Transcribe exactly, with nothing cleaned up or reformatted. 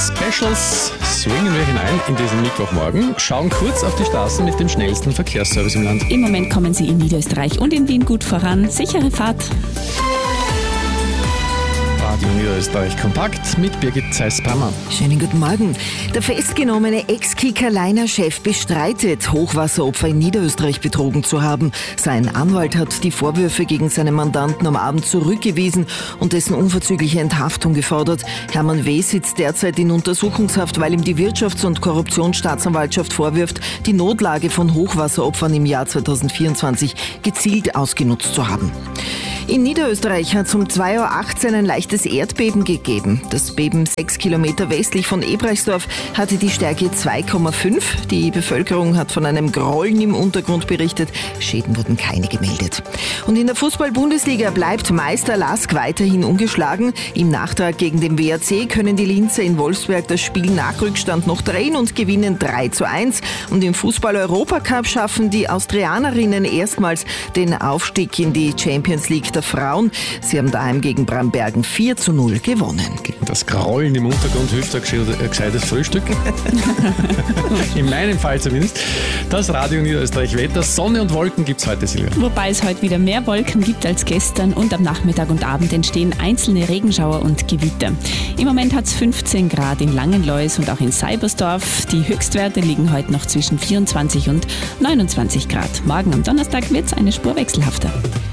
Specials swingen wir hinein in diesen Mittwochmorgen, schauen kurz auf die Straßen mit dem schnellsten Verkehrsservice im Land. Im Moment kommen Sie in Niederösterreich und in Wien gut voran. Sichere Fahrt. Radio Niederösterreich kompakt mit Birgit Zeiss-Pammer. Schönen guten Morgen. Der festgenommene Ex-Kicker-Liner-Chef bestreitet, Hochwasseropfer in Niederösterreich betrogen zu haben. Sein Anwalt hat die Vorwürfe gegen seinen Mandanten am Abend zurückgewiesen und dessen unverzügliche Enthaftung gefordert. Hermann W. sitzt derzeit in Untersuchungshaft, weil ihm die Wirtschafts- und Korruptionsstaatsanwaltschaft vorwirft, die Notlage von Hochwasseropfern im Jahr zweitausendvierundzwanzig gezielt ausgenutzt zu haben. In Niederösterreich hat es um zwei Uhr achtzehn ein leichtes Erdbeben gegeben. Das Beben sechs Kilometer westlich von Ebrechtsdorf hatte die Stärke zwei Komma fünf. Die Bevölkerung hat von einem Grollen im Untergrund berichtet. Schäden wurden keine gemeldet. Und in der Fußball-Bundesliga bleibt Meister Lask weiterhin ungeschlagen. Im Nachtrag gegen den W A C können die Linzer in Wolfsberg das Spiel nach Rückstand noch drehen und gewinnen drei zu eins. Und im Fußball-Europacup schaffen die Austrianerinnen erstmals den Aufstieg in die Champions League der Frauen. Sie haben daheim gegen Brambergen vier zu null gewonnen. Gegen das Grollen im Untergrund hilft ein gescheites Frühstück. In meinem Fall zumindest. Das Radio Niederösterreich Wetter. Sonne und Wolken gibt es heute, Silvia. Wobei es heute wieder mehr Wolken gibt als gestern und am Nachmittag und Abend entstehen einzelne Regenschauer und Gewitter. Im Moment hat es fünfzehn Grad in Langenlois und auch in Seibersdorf. Die Höchstwerte liegen heute noch zwischen vierundzwanzig und neunundzwanzig Grad. Morgen am Donnerstag wird es eine Spur wechselhafter.